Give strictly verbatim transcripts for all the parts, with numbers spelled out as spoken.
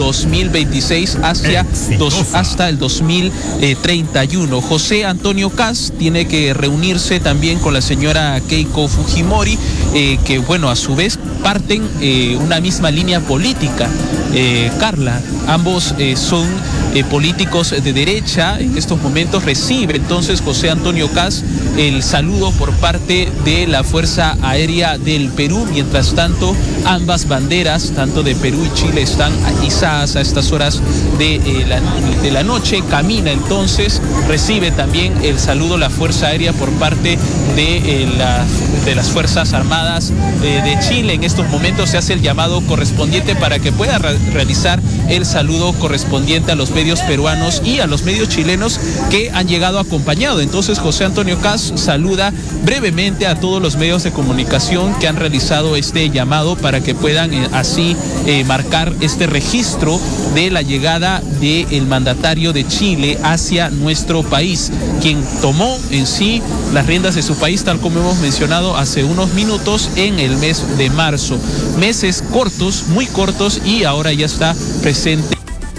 dos mil veintiséis hacia dos, hasta el dos mil treinta y uno. José Antonio Kaz tiene que reunirse también con la señora Keiko Fujimori, eh, que bueno, a su vez parten eh, una misma línea política. Eh, Carla, ambos eh, son eh, políticos de derecha. En estos momentos recibe entonces José Antonio Kaz el saludo por parte de la Fuerza Aérea del Perú. Mientras tanto, ambas banderas, tanto de Perú y Chile, están izadas a estas horas de, eh, la, de la noche. Camina entonces, recibe también el saludo la Fuerza Aérea por parte de, eh, la, de las Fuerzas Armadas eh, de Chile. En estos momentos se hace el llamado correspondiente para que pueda re realizar el saludo correspondiente a los medios peruanos y a los medios chilenos que han llegado acompañado. Entonces José Antonio Kaz saluda brevemente a todos los medios de comunicación que han realizado este llamado para que puedan eh, así eh, marcar este registro de la llegada del mandatario de Chile hacia nuestro país, quien tomó en sí las riendas de su país, tal como hemos mencionado hace unos minutos, en el mes de marzo. Meses cortos, muy cortos, y ahora ya está presente.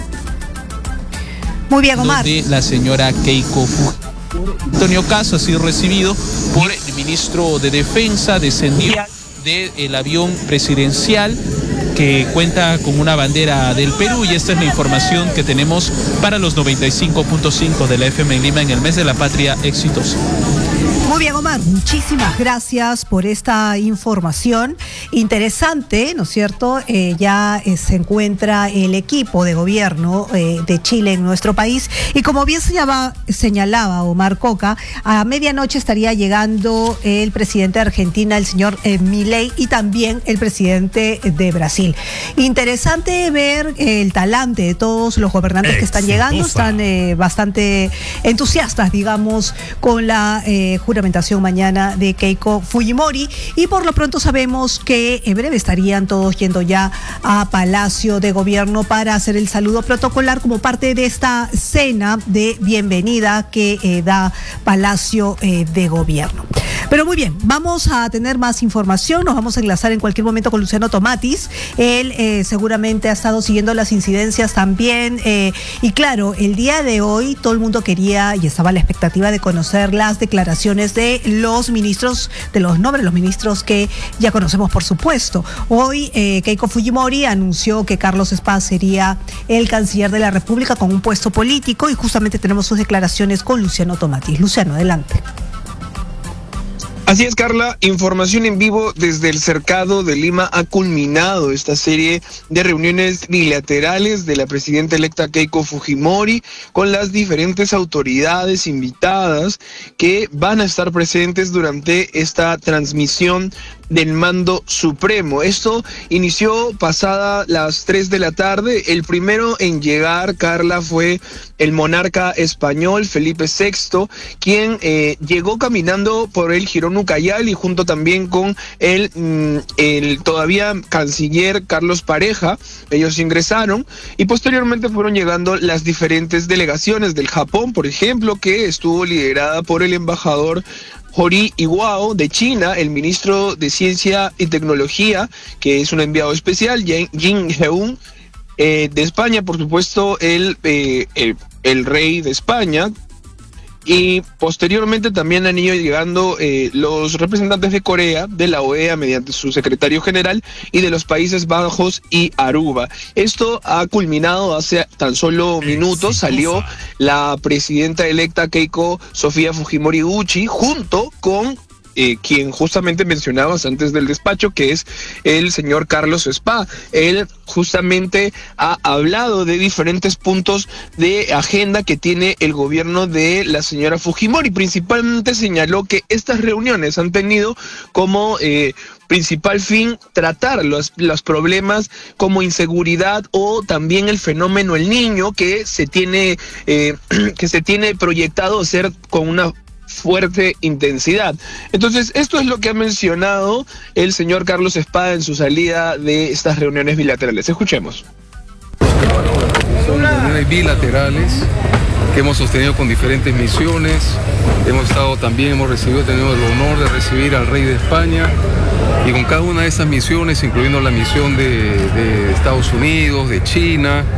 Muy bien, Omar. De la señora Keiko Fujimori. Antonio Kaz ha sido recibido por el ministro de Defensa, descendió del avión presidencial que cuenta con una bandera del Perú, y esta es la información que tenemos para los noventa y cinco punto cinco de la F M en Lima en el mes de la patria exitoso. Muy bien, Omar, muchísimas gracias por esta información interesante, ¿no es cierto? Eh, ya eh, se encuentra el equipo de gobierno eh, de Chile en nuestro país, y como bien señalaba, señalaba Omar Coca, a medianoche estaría llegando el presidente de Argentina, el señor eh, Milei, y también el presidente de Brasil. Interesante ver el talante de todos los gobernantes que están llegando, están eh, bastante entusiastas, digamos, con la eh, juramentación mañana de Keiko Fujimori, y por lo pronto sabemos que en breve estarían todos yendo ya a Palacio de Gobierno para hacer el saludo protocolar como parte de esta cena de bienvenida que eh, da Palacio eh, de Gobierno. Pero muy bien, vamos a tener más información, nos vamos a enlazar en cualquier momento con Luciano Tomatis. Él eh, seguramente ha estado siguiendo las incidencias también, eh, y claro, el día de hoy todo el mundo quería y estaba a la expectativa de conocer las declaraciones de los ministros, de los nombres de los ministros que ya conocemos, por supuesto. Hoy eh, Keiko Fujimori anunció que Carlos Spa sería el canciller de la República con un puesto político, y justamente tenemos sus declaraciones con Luciano Tomatis. Luciano, adelante. Así es, Carla, información en vivo desde el Cercado de Lima. Ha culminado esta serie de reuniones bilaterales de la presidenta electa Keiko Fujimori con las diferentes autoridades invitadas que van a estar presentes durante esta transmisión del mando supremo. Esto inició pasada las tres de la tarde. El primero en llegar, Carla, fue el monarca español Felipe sexto, quien eh, llegó caminando por el Jirón Ucayali junto también con el, mm, el todavía canciller Carlos Pareja. Ellos ingresaron y posteriormente fueron llegando las diferentes delegaciones del Japón, por ejemplo, que estuvo liderada por el embajador Hori Iwao, de China, el ministro de Ciencia y Tecnología, que es un enviado especial, Jin Heung, eh, de España, por supuesto, el, eh, el, el rey de España, y posteriormente también han ido llegando eh, los representantes de Corea, de la O E A mediante su secretario general, y de los Países Bajos y Aruba. Esto ha culminado hace tan solo minutos. Salió la presidenta electa Keiko Sofía Fujimori Uchi junto con Eh, quien justamente mencionabas antes del despacho, que es el señor Carlos Spa. Él justamente ha hablado de diferentes puntos de agenda que tiene el gobierno de la señora Fujimori. Principalmente señaló que estas reuniones han tenido como eh, principal fin tratar los, los problemas como inseguridad o también el fenómeno El Niño, que se tiene, eh, que se tiene proyectado ser con una fuerte intensidad. Entonces, esto es lo que ha mencionado el señor Carlos Spa en su salida de estas reuniones bilaterales. Escuchemos. Son reuniones bilaterales que hemos sostenido con diferentes misiones. Hemos estado también, hemos recibido, tenido el honor de recibir al rey de España, y con cada una de esas misiones, incluyendo la misión de, de Estados Unidos, de China,